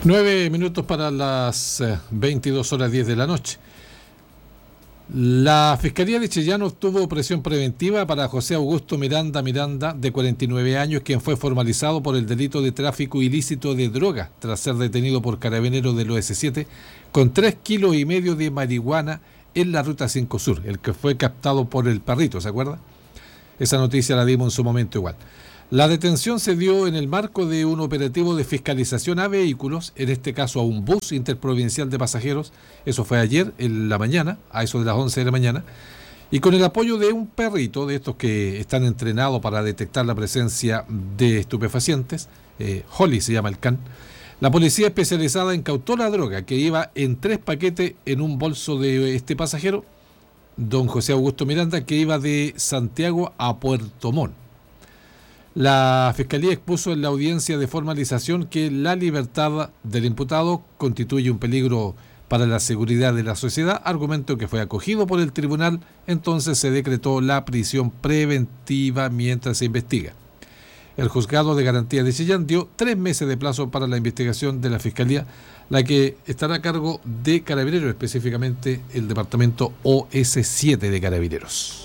9 minutos para las 22:10 de la noche. La Fiscalía de Chillán obtuvo prisión preventiva para José Augusto Miranda, de 49 años, quien fue formalizado por el delito de tráfico ilícito de droga, tras ser detenido por carabineros del OS7 con 3,5 kilos de marihuana en la Ruta 5 Sur, el que fue captado por el perrito, ¿se acuerda? Esa noticia la dimos en su momento igual. La detención se dio en el marco de un operativo de fiscalización a vehículos, en este caso a un bus interprovincial de pasajeros. Eso fue ayer en la mañana, a eso de las 11 de la mañana, y con el apoyo de un perrito de estos que están entrenados para detectar la presencia de estupefacientes, Holly se llama el can. La policía especializada incautó la droga que iba en 3 paquetes en un bolso de este pasajero, don José Augusto Miranda, que iba de Santiago a Puerto Montt. La Fiscalía expuso en la audiencia de formalización que la libertad del imputado constituye un peligro para la seguridad de la sociedad, argumento que fue acogido por el tribunal. Entonces se decretó la prisión preventiva mientras se investiga. El juzgado de garantía de Chillán dio 3 meses de plazo para la investigación de la Fiscalía, la que estará a cargo de Carabineros, específicamente el departamento OS7 de Carabineros.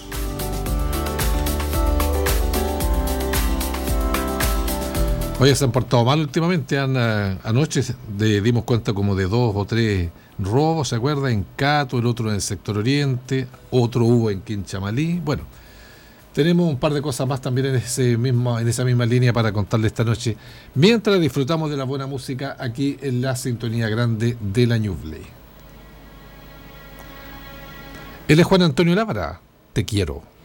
Oye, se han portado mal últimamente. Anoche dimos cuenta como de 2 o 3 robos, ¿se acuerda? En Cato, el otro en el sector oriente, otro hubo en Quinchamalí. Bueno, tenemos un par de cosas más también en esa misma línea para contarle esta noche, mientras disfrutamos de la buena música aquí en la sintonía grande de la Ñuble. Él es Juan Antonio Lábara, Te quiero.